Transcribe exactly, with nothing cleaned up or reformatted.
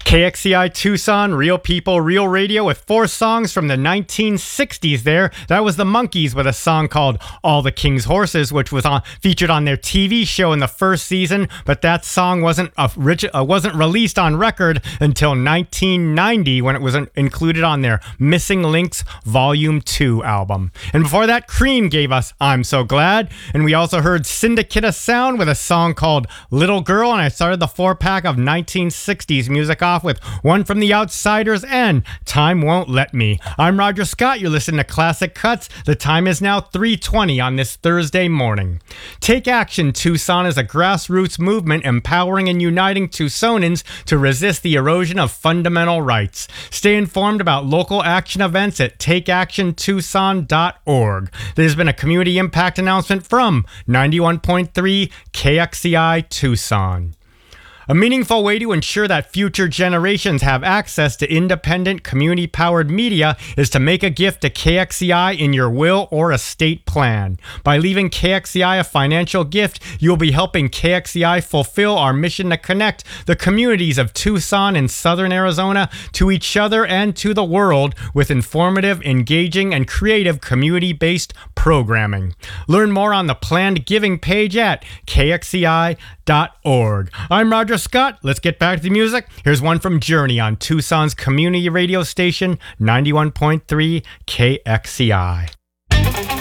K X C I Tucson, Real People, Real Radio with four songs from the nineteen sixties there. That was the Monkees with a song called All the King's Horses, which was on, featured on their T V show in the first season, but that song wasn't uh, wasn't released on record until nineteen ninety when it was included on their Missing Links Volume two album. And before that, Cream gave us I'm So Glad, and we also heard Syndicate of Sound with a song called Little Girl, and I started the four-pack of nineteen sixties music off with one from The Outsiders and Time Won't Let Me. I'm Roger Scott. You're listening to Classic Cuts. The time is now three twenty on this Thursday morning. Take Action Tucson is a grassroots movement empowering and uniting Tucsonans to resist the erosion of fundamental rights. Stay informed about local action events at take action tucson dot org. There's been a community impact announcement from ninety-one point three K X C I Tucson. A meaningful way to ensure that future generations have access to independent, community-powered media is to make a gift to K X C I in your will or estate plan. By leaving K X C I a financial gift, you'll be helping K X C I fulfill our mission to connect the communities of Tucson and Southern Arizona to each other and to the world with informative, engaging, and creative community-based programming. Learn more on the planned giving page at K X C I dot org. I'm Roger Scott. Let's get back to the music. Here's one from Journey on Tucson's community radio station, ninety-one point three K X C I.